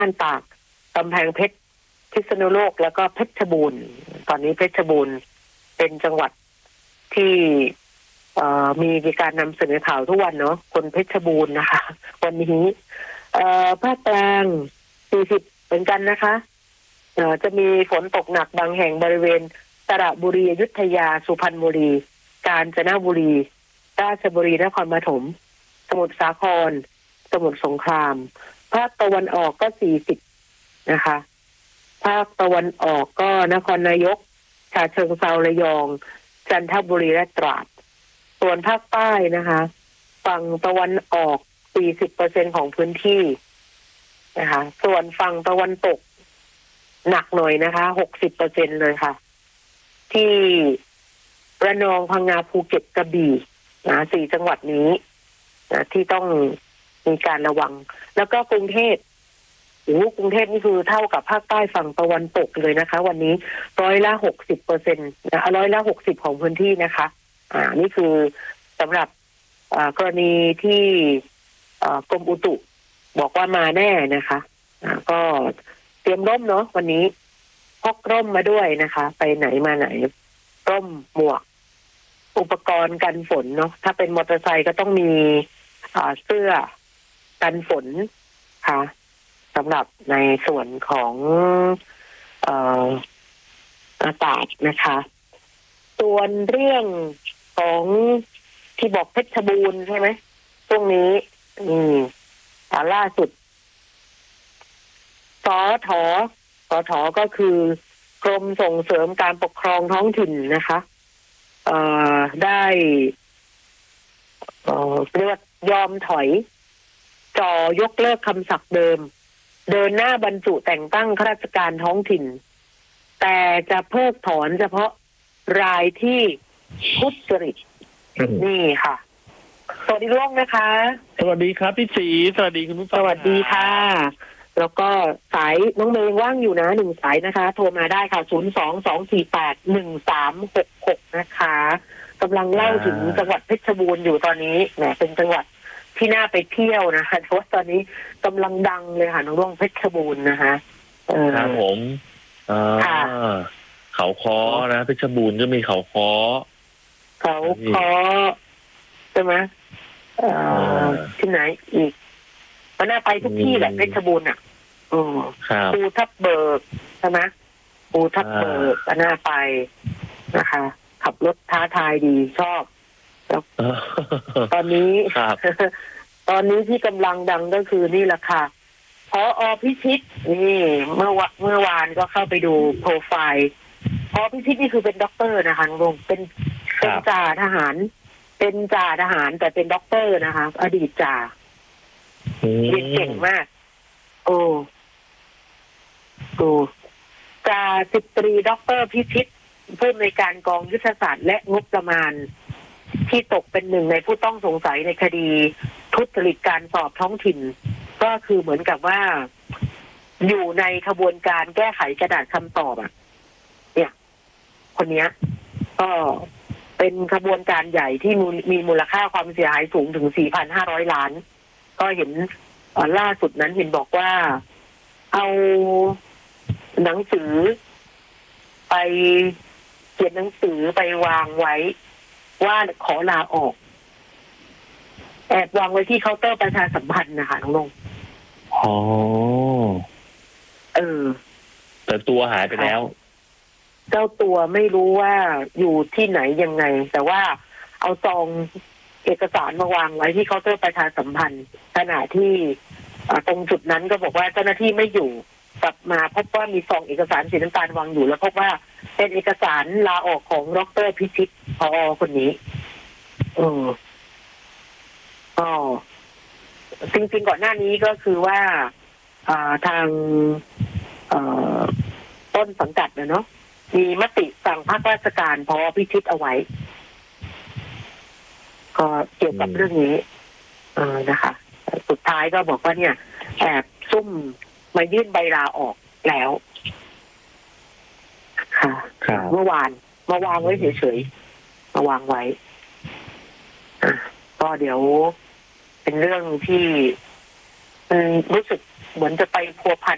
านตากกำแพงเพชรพิษณุโลกแล้วก็เพชรบูรณ์ตอนนี้เพชรบูรณ์เป็นจังหวัดที่มีการนำเสนอข่าวทุกวันเนาะคนเพชรบูรณ์นะคะวันนี้ภาคกลาง40เหมือนกันนะคะจะมีฝนตกหนักบางแห่งบริเวณสระบุรีอยุธยาสุพรรณบุรีกาญจนบุรีราชบุรีนครปฐมสมุทรสาครสมุทรสงครามภาคตะวันออกก็40นะคะภาคตะวันออกก็นครนายกฉะเชิงเทราระยองจันทบุรีและตราดส่วนภาคใต้นะคะฝั่งตะวันออก40%ของพื้นที่นะคะส่วนฝั่งตะวันตกหนักหน่อยนะคะ60%เลยค่ะที่ระนองพังงาภูเก็ตกระบี่นะ4จังหวัดนี้นะที่ต้องมีการระวังแล้วก็กรุงเทพกรุงเทพนี่คือเท่ากับภาคใต้ฝั่งตะวันตกเลยนะคะวันนี้60%นะ60%ของพื้นที่นะคะนี่คือสำหรับกรณีที่กรมอุตุบอกว่ามาแน่นะคะก็เตรียมร่มเนาะวันนี้พกร่มมาด้วยนะคะไปไหนมาไหนร่มหมวกอุปกรณ์กันฝนเนาะถ้าเป็นมอเตอร์ไซค์ก็ต้องมีเสื้อกันฝนค่ะสำหรับในส่วนของอากาศนะคะส่วนเรื่องของที่บอกเพชรบูรณ์ใช่ไหมช่วงนี้ล่าสุดสทก็คือกรมส่งเสริมการปกครองท้องถิ่นนะคะได้เรียกว่ายอมถอยยกเลิกคำศัพท์เดิมเดินหน้าบรรจุแต่งตั้งข้าราชการท้องถิ่นแต่จะเพิกถอนเฉพาะรายที่ทุจริตนี่ค่ะสวัสดีล่วงนะคะสวัสดีครับพี่ศรีสวัสดีคุณผู้ฟังสวัสดีค่ะแล้วก็สายน้องเมย์ว่างอยู่นะ1สายนะคะโทรมาได้ค่ะ022481366นะคะกำลังเล่าถึงจังหวัดเพชรบูรณ์อยู่ตอนนี้แหมเป็นจังหวัดที่น่าไปเที่ยวนะคะเพราะตอนนี้กำลังดังเลยค่ะน้องร่องเพชรบูรณ์นะคะครับผมเขาค้อนะเพชรบูรณ์ก็มีเขาค้อใช่ไหมที่ไหนอีกก็น่าไปทุกที่แหละเพชรบูรณ์อ่ะภูทับเบิกใช่ไหมภูทับเบิกก็น่าไปนะคะขับรถท้าทายดีชอบแล้วตอนนี้ที่กำลังดังก็คือนี่แหละค่ะผอ.พิชิตนี่เมื่อวานก็เข้าไปดูโปรไฟล์ผอ.พิชิตนี่คือเป็นด็อกเตอร์นะคะลุงเป็นจ่าทหารแต่เป็นด็อกเตอร์นะคะอดีตจ่าเรียนเก่งมากจ่า10 ตรีด็อกเตอร์พิชิตผู้อำนวยการกองยุทธศาสตร์และงบประมาณที่ตกเป็นหนึ่งในผู้ต้องสงสัยในคดีทุจริตการสอบท้องถิ่นก็คือเหมือนกับว่าอยู่ในขบวนการแก้ไขกระดาษคำตอบเนี่ยคนนี้ก็เป็นขบวนการใหญ่ที่มีมูลค่าความเสียหายสูงถึง 4,500 ล้านก็เห็นล่าสุดนั้นเห็นบอกว่าเอาหนังสือไปเขียนหนังสือไปวางไว้ว่าขอลาออกแอบวางไว้ที่เคาน์เตอร์ประชาสัมพันธ์นะคะน้องลงแต่ตัวหายไปแล้วเจ้าตัวไม่รู้ว่าอยู่ที่ไหนยังไงแต่ว่าเอาซองเอกสารมาวางไว้ที่เคาน์เตอร์ประชาสัมพันธ์ขณะที่ตรงจุดนั้นก็บอกว่าเจ้าหน้าที่ไม่อยู่กลับมาพบว่ามีซองเอกสารสีน้ำตาลวางอยู่แล้วพบว่าเป็นเอกสารลาออกของดร.พิชิตผอ.คนนี้จริงๆก่อนหน้านี้ก็คือว่าทางต้นสังกัดเนาะมีมติสั่งพักราชการผอ.พิชิตเอาไว้ก็เกี่ยวกับเรื่องนี้นะคะสุดท้ายก็บอกว่าเนี่ยแอบซุ่มมายื่นใบลาออกแล้วค่ะเมื่อวานมาวางไว้เฉยๆมาวางไว้ก็เดี๋ยวเป็นเรื่องที่รู้สึกเหมือนจะไปพัวพัน